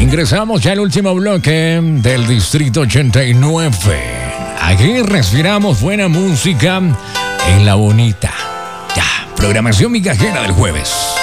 Ingresamos ya al último bloque del Distrito 89. Aquí respiramos buena música en la bonita. Ya, programación migajera del jueves.